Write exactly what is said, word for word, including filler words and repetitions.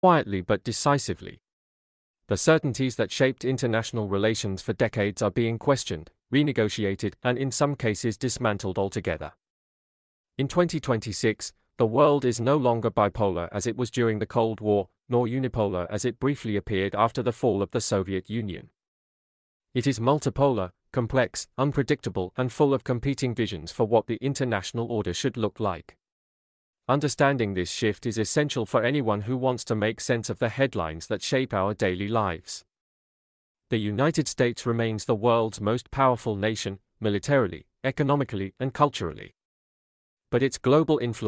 quietly but decisively. The certainties that shaped international relations for decades are being questioned, renegotiated, and in some cases dismantled altogether. In twenty twenty-six, the world is no longer bipolar as it was during the Cold War, nor unipolar as it briefly appeared after the fall of the Soviet Union. It is multipolar, complex, unpredictable, and full of competing visions for what the international order should look like. Understanding this shift is essential for anyone who wants to make sense of the headlines that shape our daily lives. The United States remains the world's most powerful nation, militarily, economically, and culturally. But its global influence